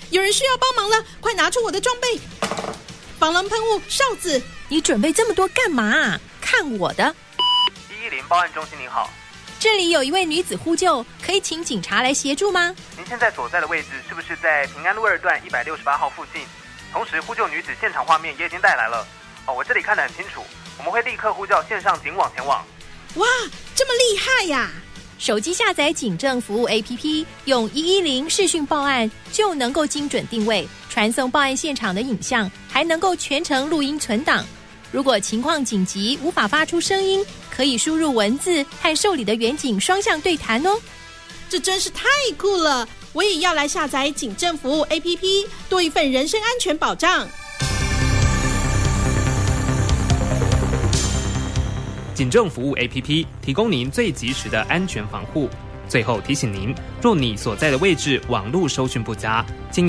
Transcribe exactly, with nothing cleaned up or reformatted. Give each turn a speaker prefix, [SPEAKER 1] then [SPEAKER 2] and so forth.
[SPEAKER 1] 有人需要帮忙了，快拿出我的装备！防狼喷雾、哨子。
[SPEAKER 2] 你准备这么多干嘛啊？看我的！
[SPEAKER 3] 一一零报案中心您好，
[SPEAKER 2] 这里有一位女子呼救，可以请警察来协助吗？
[SPEAKER 3] 您现在所在的位置是不是在平安路二段一百六十八号附近？同时呼救女子现场画面也已经带来了。哦，我这里看得很清楚，我们会立刻呼叫线上警网前往。
[SPEAKER 1] 哇，这么厉害呀！
[SPEAKER 2] 手机下载警政服务 A P P， 用一一零视讯报案就能够精准定位，传送报案现场的影像，还能够全程录音存档。如果情况紧急无法发出声音，可以输入文字和受理的员警双向对谈哦。
[SPEAKER 1] 这真是太酷了！我也要来下载警政服务 A P P， 多一份人身安全保障。
[SPEAKER 4] 警政服务 A P P 提供您最及时的安全防护。最后提醒您，若你所在的位置网络收讯不佳，